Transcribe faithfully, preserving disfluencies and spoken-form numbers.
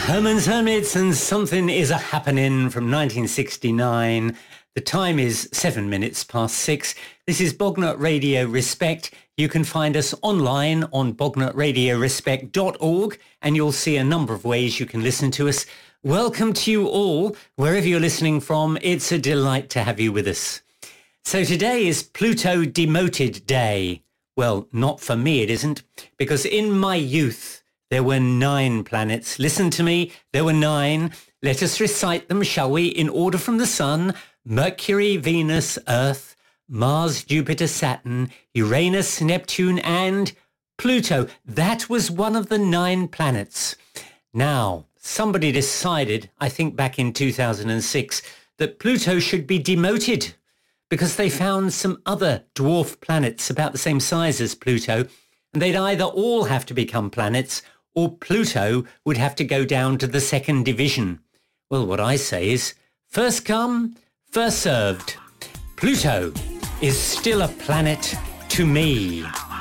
Herman's Hermits and Something Is a Happening from nineteen sixty-nine. The time is seven minutes past six. This is Bognut Radio Respect. You can find us online on bognut radio respect dot org and you'll see a number of ways you can listen to us. Welcome to you all, wherever you're listening from. It's a delight to have you with us. So today is Pluto Demoted Day. Well, not for me it isn't, because in my youth there were nine planets. Listen to me, there were nine. Let us recite them, shall we, in order from the Sun: Mercury, Venus, Earth, Mars, Jupiter, Saturn, Uranus, Neptune, and Pluto. That was one of the nine planets. Now, somebody decided, I think back in two thousand six, that Pluto should be demoted because they found some other dwarf planets about the same size as Pluto, and they'd either all have to become planets or Pluto would have to go down to the second division. Well, what I say is, first come, first served. Pluto is still a planet to me.